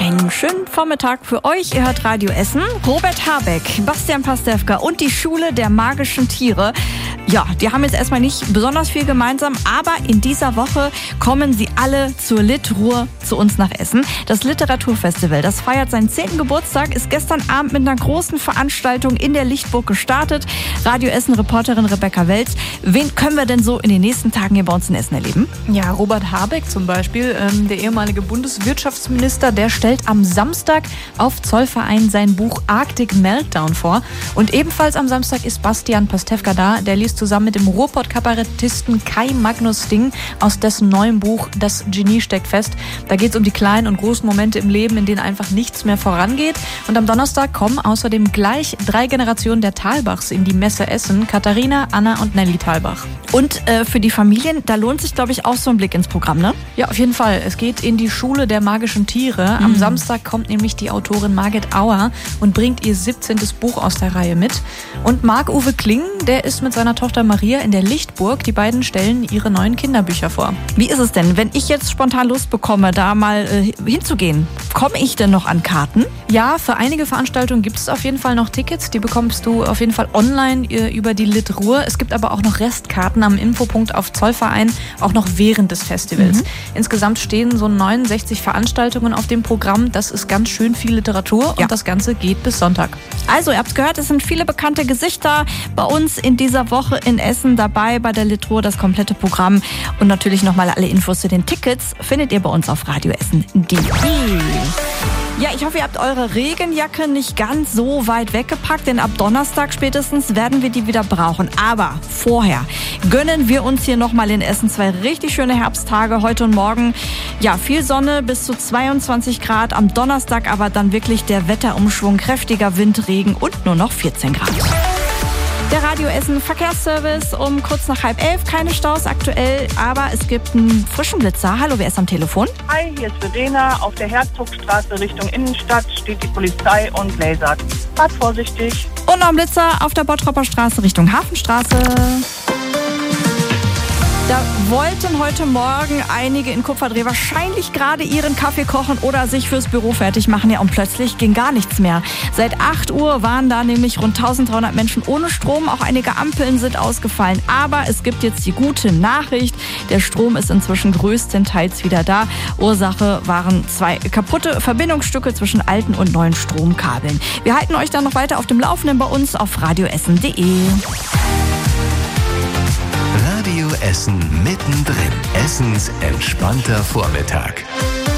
Einen schönen Vormittag für euch. Ihr hört Radio Essen. Robert Habeck, Bastian Pastewka und die Schule der magischen Tiere. Ja, die haben jetzt erstmal nicht besonders viel gemeinsam, aber in dieser Woche kommen sie alle zur Litruhr zu uns nach Essen. Das Literaturfestival, das feiert seinen 10. Geburtstag, ist gestern Abend mit einer großen Veranstaltung in der Lichtburg gestartet. Radio Essen-Reporterin Rebecca Welz. Wen können wir denn so in den nächsten Tagen hier bei uns in Essen erleben? Ja, Robert Habeck zum Beispiel, der ehemalige Bundeswirtschaftsminister, der stellt am Samstag auf Zollverein sein Buch Arctic Meltdown vor. Und ebenfalls am Samstag ist Bastian Pastewka da. Der liest zusammen mit dem Ruhrpott-Kabarettisten Kai Magnus Ding aus dessen neuem Buch Das Genie steckt fest. Da geht es um die kleinen und großen Momente im Leben, in denen einfach nichts mehr vorangeht. Und am Donnerstag kommen außerdem gleich 3 Generationen der Thalbachs in die Messe Essen. Katharina, Anna und Nelly Thalbach. Und für die Familien, da lohnt sich, glaube ich, auch so ein Blick ins Programm, ne? Ja, auf jeden Fall. Es geht in die Schule der magischen Tiere. Am Samstag kommt nämlich die Autorin Margit Auer und bringt ihr 17. Buch aus der Reihe mit. Und Marc-Uwe Kling, der ist mit seiner Tochter Maria in der Lichtburg. Die beiden stellen ihre neuen Kinderbücher vor. Wie ist es denn, wenn ich jetzt spontan Lust bekomme, da mal hinzugehen? Komme ich denn noch an Karten? Ja, für einige Veranstaltungen gibt es auf jeden Fall noch Tickets. Die bekommst du auf jeden Fall online über die Litruhr. Es gibt aber auch noch Restkarten am Infopunkt auf Zollverein, auch noch während des Festivals. Insgesamt stehen so 69 Veranstaltungen auf dem Programm. Das ist ganz schön viel Literatur und das Ganze geht bis Sonntag. Also, ihr habt gehört, es sind viele bekannte Gesichter bei uns in dieser Woche in Essen dabei bei der Litruhr, das komplette Programm. Und natürlich nochmal alle Infos zu den Tickets findet ihr bei uns auf radioessen.de. Ja, ich hoffe, ihr habt eure Regenjacke nicht ganz so weit weggepackt, denn ab Donnerstag spätestens werden wir die wieder brauchen. Aber vorher gönnen wir uns hier nochmal in Essen 2 richtig schöne Herbsttage heute und morgen. Ja, viel Sonne bis zu 22 Grad am Donnerstag, aber dann wirklich der Wetterumschwung, kräftiger Wind, Regen und nur noch 14 Grad. Der Radio Essen Verkehrsservice um kurz nach 10:30. Keine Staus aktuell, aber es gibt einen frischen Blitzer. Hallo, wer ist am Telefon? Hi, hier ist Verena. Auf der Herzogstraße Richtung Innenstadt steht die Polizei und lasert. Fahrt vorsichtig. Und noch ein Blitzer auf der Bottropper Straße Richtung Hafenstraße. Da wollten heute Morgen einige in Kupferdreh wahrscheinlich gerade ihren Kaffee kochen oder sich fürs Büro fertig machen. Ja, und plötzlich ging gar nichts mehr. Seit 8 Uhr waren da nämlich rund 1300 Menschen ohne Strom. Auch einige Ampeln sind ausgefallen. Aber es gibt jetzt die gute Nachricht. Der Strom ist inzwischen größtenteils wieder da. Ursache waren 2 kaputte Verbindungsstücke zwischen alten und neuen Stromkabeln. Wir halten euch dann noch weiter auf dem Laufenden bei uns auf radioessen.de. Radio Essen mittendrin. Essens entspannter Vormittag.